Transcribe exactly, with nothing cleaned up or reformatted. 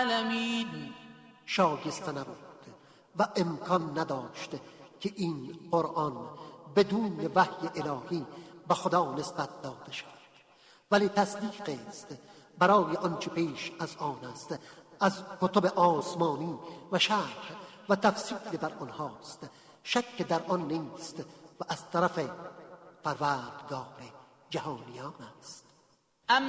العالمین. شایسته نبود و امکان نداشت که این قرآن بدون وحی الهی به خدا نسبت داده شود، ولی تصدیق است برای آنچه پیش از آن است از کتب آسمانی و شرح و تفصیل بر آنهاست. شک در آن نیست و از طرف پروردگار جهانیان است.